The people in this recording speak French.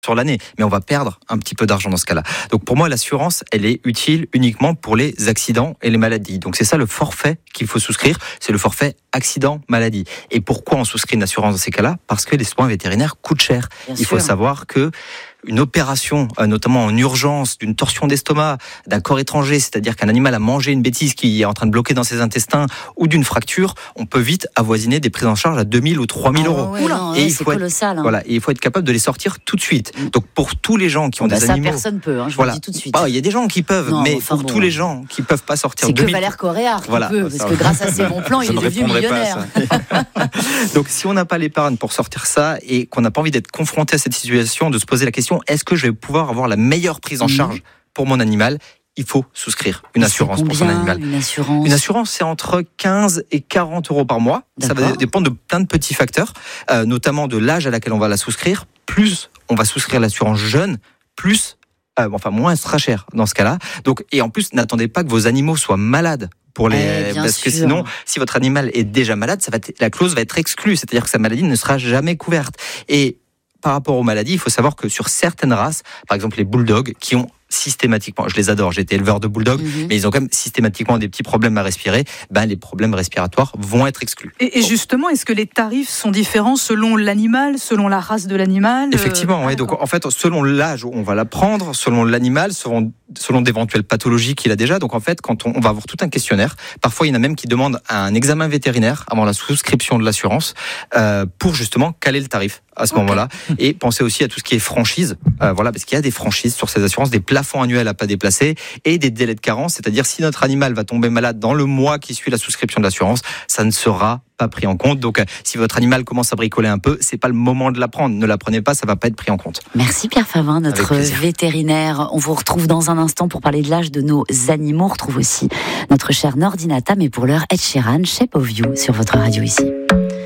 sur l'année, mais on va perdre un petit peu d'argent dans ce cas-là. Donc pour moi, l'assurance, elle est utile uniquement pour les accidents et les maladies. Donc c'est ça le forfait qu'il faut souscrire, c'est le forfait accident-maladie. Et pourquoi on souscrit une assurance dans ces cas-là ? Parce que les soins vétérinaires coûtent cher. Il faut savoir que une opération, notamment en urgence, d'une torsion d'estomac, d'un corps étranger, c'est-à-dire qu'un animal a mangé une bêtise qui est en train de bloquer dans ses intestins, ou d'une fracture, on peut vite avoisiner des prises en charge à 2 000 ou 3 000 euros. Et c'est colossal. Voilà, et il faut être capable de les sortir tout de suite. Donc pour tous les gens qui ont des animaux... Ça, personne peut, je vous le dis tout de suite. Il y a des gens qui peuvent, mais pour tous les gens qui ne peuvent pas sortir... C'est que Valère Coréard qui peut, parce que grâce à ses bons plans, il est devenu millionnaire. Donc si on n'a pas l'épargne pour sortir ça, et qu'on n'a pas envie d'être confronté à cette situation, de se poser la question, est-ce que je vais pouvoir avoir la meilleure prise en charge pour mon animal ? Il faut souscrire une assurance pour son animal. Une assurance, c'est entre 15 et 40 euros par mois. Ça va dépendre de plein de petits facteurs, notamment de l'âge à laquelle on va la souscrire. Plus on va souscrire l'assurance jeune, plus, moins elle sera chère dans ce cas-là. Donc, et en plus, n'attendez pas que vos animaux soient malades. Parce que sinon, si votre animal est déjà malade, la clause va être exclue. C'est-à-dire que sa maladie ne sera jamais couverte. Et par rapport aux maladies, il faut savoir que sur certaines races, par exemple les bulldogs, qui ont systématiquement, je les adore, j'ai été éleveur de bulldogs, mais ils ont quand même systématiquement des petits problèmes à respirer, les problèmes respiratoires vont être exclus. Et justement, est-ce que les tarifs sont différents selon l'animal, selon la race de l'animal ? Effectivement, oui. Donc en fait, selon l'âge où on va la prendre, selon l'animal, selon d'éventuelles pathologies qu'il a déjà. Donc en fait, quand on va avoir tout un questionnaire, parfois il y en a même qui demandent un examen vétérinaire avant la souscription de l'assurance pour justement caler le tarif à ce moment-là. Et pensez aussi à tout ce qui est franchise, parce qu'il y a des franchises sur ces assurances, des plafonds annuels à pas déplacer et des délais de carence, c'est-à-dire si notre animal va tomber malade dans le mois qui suit la souscription de l'assurance, ça ne sera pas pris en compte. Donc si votre animal commence à bricoler un peu, c'est pas le moment de la prendre. Ne la prenez pas, ça va pas être pris en compte. Merci Pierre Favin, notre vétérinaire. On vous retrouve dans un instant pour parler de l'âge de nos animaux. On retrouve aussi notre cher Nordinata, mais pour l'heure, Ed Sheeran, Shape of You sur votre radio ici.